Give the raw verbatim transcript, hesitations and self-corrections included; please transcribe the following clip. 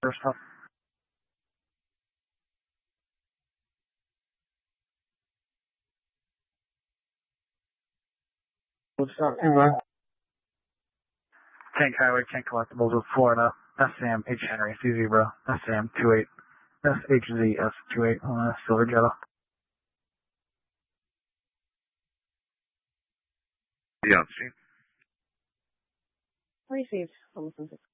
first up. What's up, man? Tank Highway, Tank Collectibles with Florida, S Sam H Henry, C Zebra, S Sam two eight, S H Z S two eight on a Silver Jetta. Yeah, see. Received. Almost